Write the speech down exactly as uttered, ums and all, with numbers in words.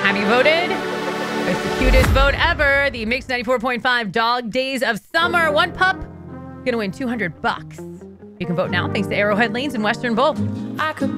Have you voted? It's the cutest vote ever. The Mix ninety-four point five Dog Days of Summer. One pup gonna win two hundred bucks. You can vote now thanks to Arrowhead Lanes in Western Bowl. I could